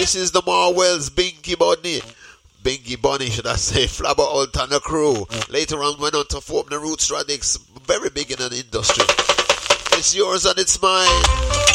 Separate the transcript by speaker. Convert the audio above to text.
Speaker 1: This is the Marwells, Binky Bunny. Binky Bunny, should I say, Flabber Holt and the crew. Later on went on to form the Roots Radix, very big in an industry. It's yours and it's mine.